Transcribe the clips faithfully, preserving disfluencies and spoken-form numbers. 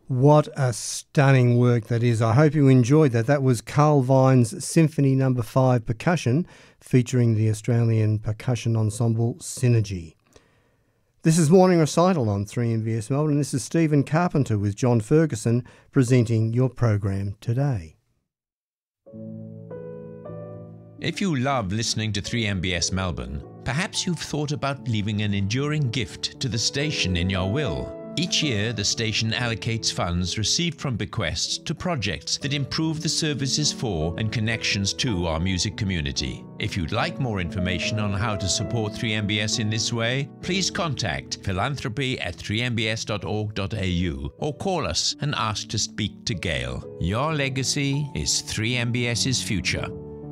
What a stunning work that is. I hope you enjoyed that. That was Carl Vine's Symphony Number five Percussion, featuring the Australian percussion ensemble Synergy. This is Morning Recital on three M B S Melbourne, and this is Stephen Carpenter with John Ferguson presenting your program today. If you love listening to three M B S Melbourne, perhaps you've thought about leaving an enduring gift to the station in your will. Each year, the station allocates funds received from bequests to projects that improve the services for and connections to our music community. If you'd like more information on how to support three M B S in this way, please contact philanthropy at three m b s dot org dot a u or call us and ask to speak to Gail. Your legacy is three M B S's future.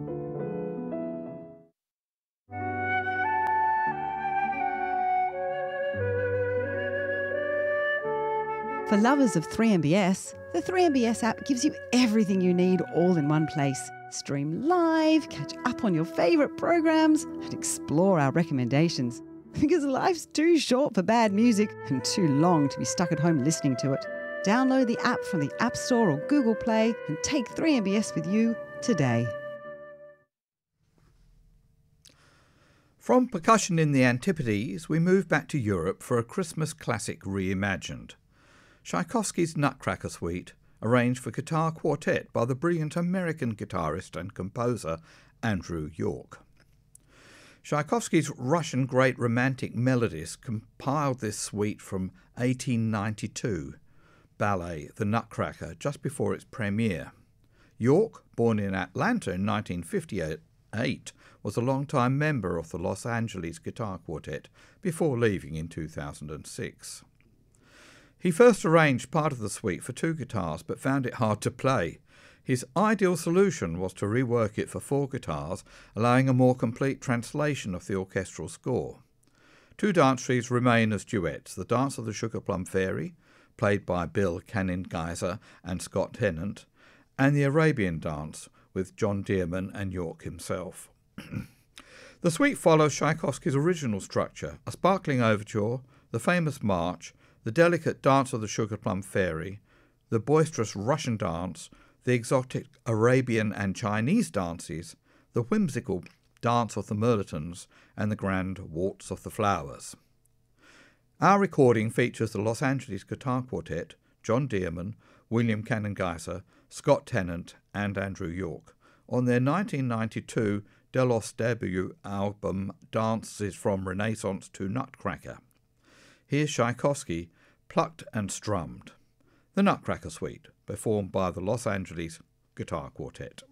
For lovers of three M B S, the three M B S app gives you everything you need all in one place. Stream live, catch up on your favourite programs, and explore our recommendations. Because life's too short for bad music and too long to be stuck at home listening to it. Download the app from the App Store or Google Play and take three M B S with you today. From percussion in the Antipodes, we move back to Europe for a Christmas classic reimagined. Tchaikovsky's Nutcracker Suite, arranged for guitar quartet by the brilliant American guitarist and composer Andrew York. Tchaikovsky's Russian great romantic melodist compiled this suite from eighteen ninety-two, ballet The Nutcracker, just before its premiere. York, born in Atlanta in nineteen fifty-eight, was a long-time member of the Los Angeles Guitar Quartet before leaving in two thousand six. He first arranged part of the suite for two guitars but found it hard to play. His ideal solution was to rework it for four guitars, allowing a more complete translation of the orchestral score. Two dance trees remain as duets: the Dance of the Sugar Plum Fairy, played by Bill Cannon-Geyser and Scott Tennant, and the Arabian Dance with John Dearman and York himself. The suite follows Tchaikovsky's original structure: a sparkling overture, the famous march, the delicate Dance of the Sugar Plum Fairy, the boisterous Russian dance, the exotic Arabian and Chinese dances, the whimsical Dance of the Mirlitons, and the grand Waltz of the Flowers. Our recording features the Los Angeles Guitar Quartet, John Dearman, William Cannon-Geyser, Scott Tennant, and Andrew York, on their nineteen ninety-two Delos debut album Dances from Renaissance to Nutcracker. Here's Tchaikovsky, plucked and strummed. The Nutcracker Suite, performed by the Los Angeles Guitar Quartet.